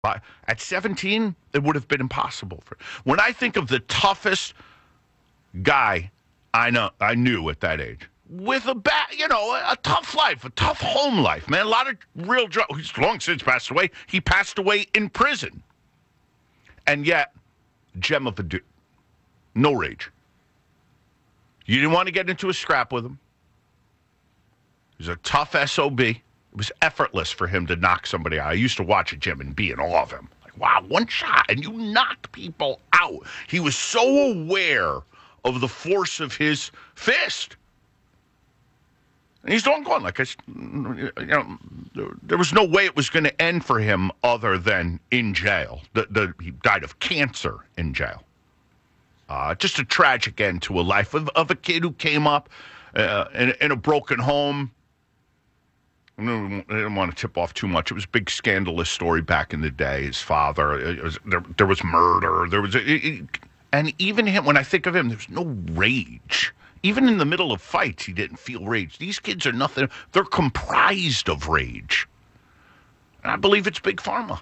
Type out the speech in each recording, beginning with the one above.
At 17, it would have been impossible. When I think of the toughest guy I knew at that age, with a tough life, a tough home life, man, a lot of real drugs. He's long since passed away. He passed away in prison. And yet, gem of a dude. No rage. You didn't want to get into a scrap with him. He's a tough SOB. It was effortless for him to knock somebody out. I used to watch a gym and be in awe of him. Like, wow, one shot, and you knock people out. He was so aware of the force of his fist. And he's doing going. Like, there was no way it was going to end for him other than in jail. He died of cancer in jail. Just a tragic end to a life of a kid who came up in a broken home. I didn't want to tip off too much. It was a big scandalous story back in the day. His father, there was murder. And even him, when I think of him, there's no rage. Even in the middle of fights, he didn't feel rage. These kids are nothing. They're comprised of rage. And I believe it's Big Pharma.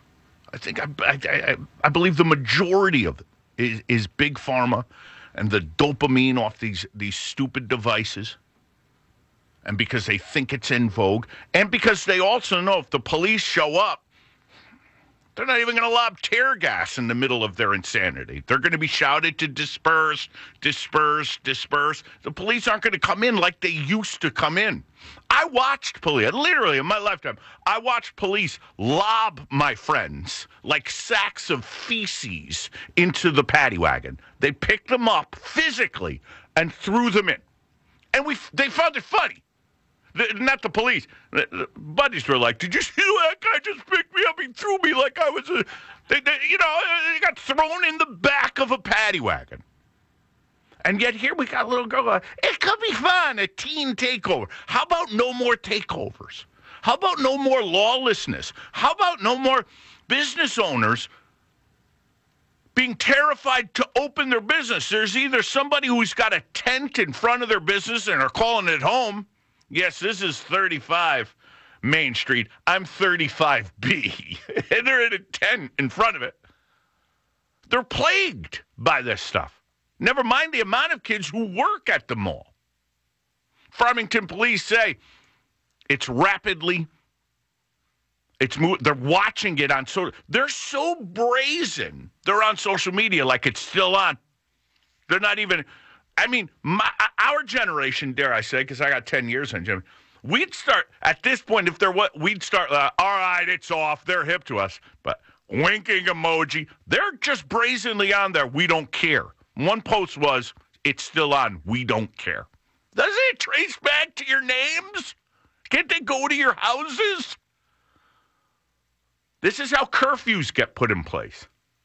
I believe the majority of it is Big Pharma and the dopamine off these stupid devices. And because they think it's in vogue. And because they also know if the police show up, they're not even going to lob tear gas in the middle of their insanity. They're going to be shouted to disperse, disperse, disperse. The police aren't going to come in like they used to come in. I watched police, literally in my lifetime, I watched police lob my friends like sacks of feces into the paddy wagon. They picked them up physically and threw them in. And they found it funny. Not the police. The buddies were like, did you see that guy just picked me up? He threw me like I was they got thrown in the back of a paddy wagon. And yet here we got a little girl going, it could be fun, a teen takeover. How about no more takeovers? How about no more lawlessness? How about no more business owners being terrified to open their business? There's either somebody who's got a tent in front of their business and are calling it home. Yes, this is 35 Main Street. I'm 35B. And they're in a tent in front of it. They're plagued by this stuff. Never mind the amount of kids who work at the mall. Farmington police say it's rapidly, they're watching it on social. They're so brazen. They're on social media like it's still on. They're not even. I mean, our generation, dare I say, because I got 10 years on Jimmy, we'd start, at this point, we'd start, all right, it's off, they're hip to us, but winking emoji, they're just brazenly on there, we don't care. One post was, it's still on, we don't care. Doesn't it trace back to your names? Can't they go to your houses? This is how curfews get put in place.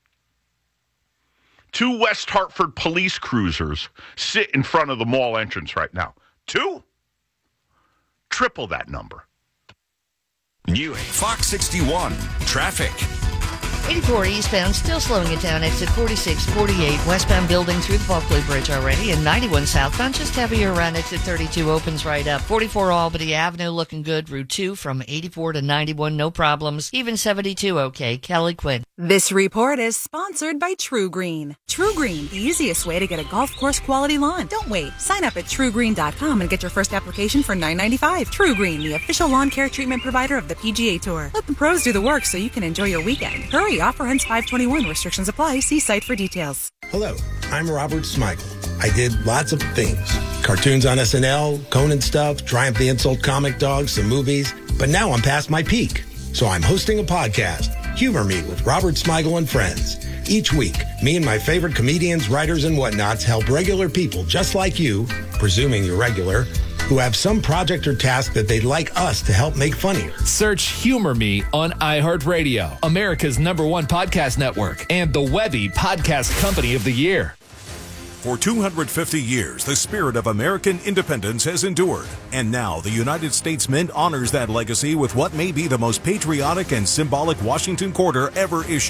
2 West Hartford police cruisers sit in front of the mall entrance right now. 2? Triple that number. New Fox 61 traffic. 84 eastbound, still slowing it down. Exit 4648, westbound building through the Bulkley Bridge already. And 91 southbound, just heavier around exit 32, opens right up. 44 Albany Avenue looking good. Route 2 from 84 to 91, no problems. Even 72 okay. Kelly Quinn. This report is sponsored by True Green. True Green, the easiest way to get a golf course quality lawn. Don't wait. Sign up at TrueGreen.com and get your first application for $9.95. True Green, the official lawn care treatment provider of the PGA Tour. Let the pros do the work so you can enjoy your weekend. Hurry, offer ends 5/21. Restrictions apply. See site for details. Hello, I'm Robert Smigel. I did lots of things. Cartoons on SNL, Conan stuff, Triumph the Insult comic dogs, some movies. But now I'm past my peak. So I'm hosting a podcast, Humor Me with Robert Smigel and Friends. Each week, me and my favorite comedians, writers, and whatnots help regular people just like you, presuming you're regular, who have some project or task that they'd like us to help make funnier. Search Humor Me on iHeartRadio, America's #1 podcast network, and the Webby Podcast Company of the Year. For 250 years, the spirit of American independence has endured. And now the United States Mint honors that legacy with what may be the most patriotic and symbolic Washington Quarter ever issued.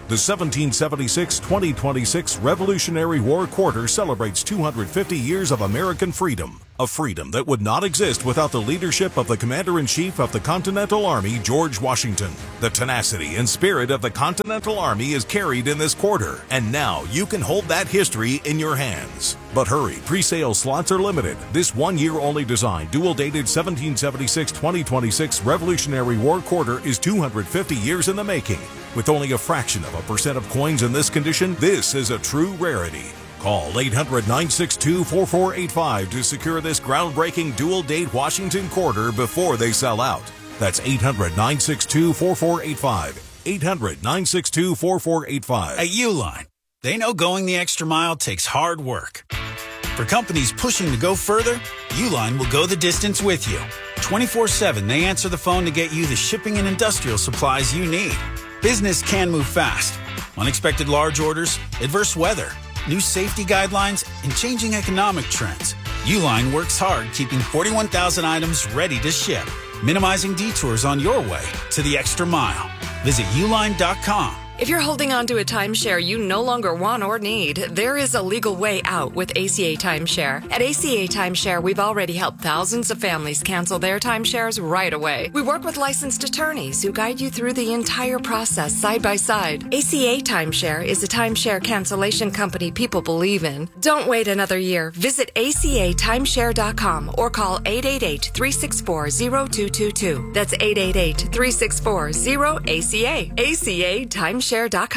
The 1776-2026 Revolutionary War Quarter celebrates 250 years of American freedom, a freedom that would not exist without the leadership of the Commander-in-Chief of the Continental Army, George Washington. The tenacity and spirit of the Continental Army is carried in this quarter, and now you can hold that history in your hands. But hurry, pre-sale slots are limited. This one-year-only design, dual-dated 1776-2026 Revolutionary War Quarter is 250 years in the making. With only a fraction of a percent of coins in this condition, this is a true rarity. Call 800-962-4485 to secure this groundbreaking dual-date Washington Quarter before they sell out. That's 800-962-4485. 800-962-4485. At Uline, they know going the extra mile takes hard work. For companies pushing to go further, Uline will go the distance with you. 24/7, they answer the phone to get you the shipping and industrial supplies you need. Business can move fast. Unexpected large orders, adverse weather, new safety guidelines, and changing economic trends. Uline works hard keeping 41,000 items ready to ship, minimizing detours on your way to the extra mile. Visit uline.com. If you're holding on to a timeshare you no longer want or need, there is a legal way out with ACA Timeshare. At ACA Timeshare, we've already helped thousands of families cancel their timeshares right away. We work with licensed attorneys who guide you through the entire process side by side. ACA Timeshare is a timeshare cancellation company people believe in. Don't wait another year. Visit acatimeshare.com or call 888-364-0222. That's 888-364-0ACA. ACA Timeshare.com.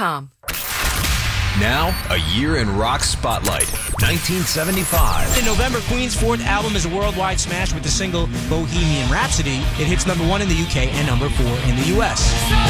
Now, a year in rock spotlight. 1975. In November, Queen's fourth album is a worldwide smash with the single Bohemian Rhapsody. It hits #1 in the UK and #4 in the US.